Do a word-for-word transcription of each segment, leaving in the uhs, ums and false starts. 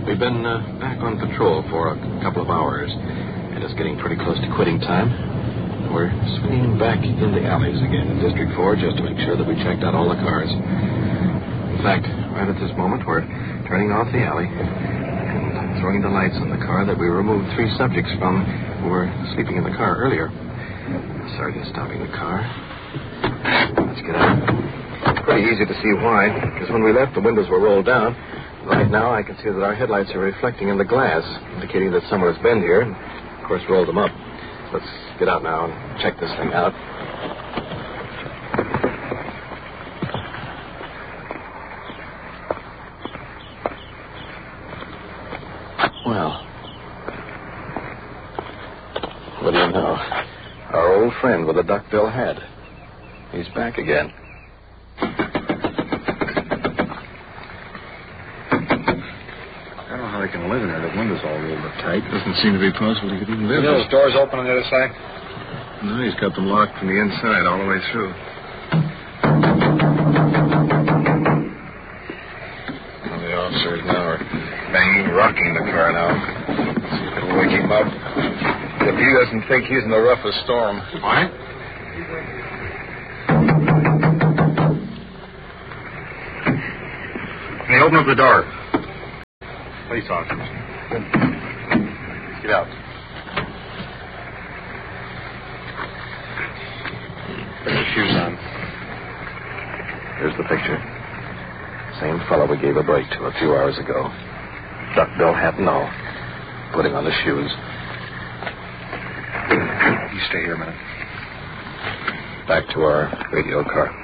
We've been uh, back on patrol for a couple of hours, and it's getting pretty close to quitting time. We're swinging back in the alleys again in District four just to make sure that we checked out all the cars. In fact, right at this moment, we're turning off the alley and throwing the lights on the car that we removed three subjects from who were sleeping in the car earlier. The sergeant's stopping the car. Let's get out. It's pretty easy to see why, because when we left, the windows were rolled down. Right now, I can see that our headlights are reflecting in the glass, indicating that someone has been here and, of course, rolled them up. Let's get out now and check this thing out. Well, what do you know? Our old friend with the duckbill hat. He's back again. I can live in there. The window's all rolled up tight. Doesn't seem to be possible he could even live you know, there. those doors open on the other side? No, he's got them locked from the inside all the way through. Well, the officers now are banging, rocking the car now. See if it'll wake him up. If he doesn't think he's in the roughest storm. What? Can you open up the door? Police officers. Get out. Put your shoes on. Here's the picture. Same fellow we gave a break to a few hours ago. Duckbill hat and all. Putting on the shoes. You stay here a minute. Back to our radio car.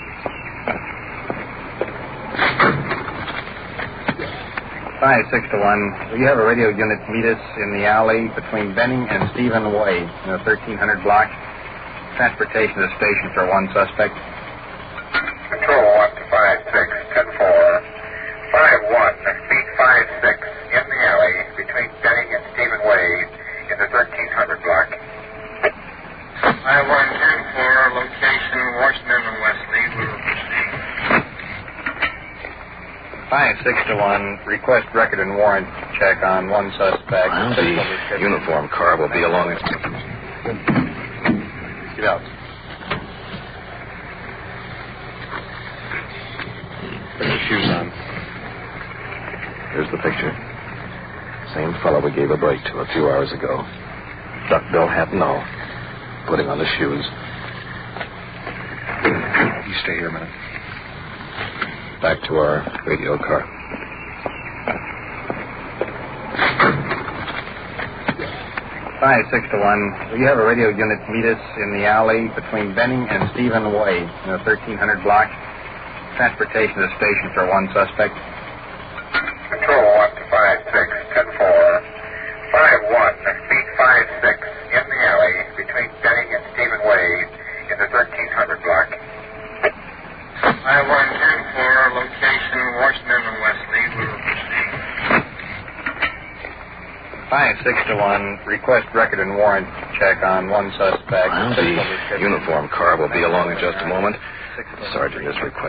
Five, six to one. Will you have a radio unit meet us in the alley between Benning and Stephen Way in the thirteen hundred block? Transportation to the station for one suspect. Control one to five six, ten four. Five one, speed five six in the alley between Benning and Stephen Way in the thirteen hundred block. Five one ten four, location Washington and Wesley. We will proceed. Five, six to one. Request record and warrant check on one suspect. Well, the uniform car will be along. Get out. Put your shoes on. Here's the picture. Same fellow we gave a break to a few hours ago. Duckbill hat and all. Putting on the shoes. You stay here a minute. Back to our radio car. Five, six to one. Will you have a radio unit meet us in the alley between Benning and Stephen Way in the thirteen hundred block? Transportation to the station for one suspect. Control one to five six, ten four. Five one, speed five six in the alley between Benning and Stephen Way in the thirteen hundred block. Five one ten four, location Washington and Wesley. We will proceed. Five, six to one. Request record and warrant check on one suspect. Well, the uniform car will be along in just a moment. The sergeant is requesting.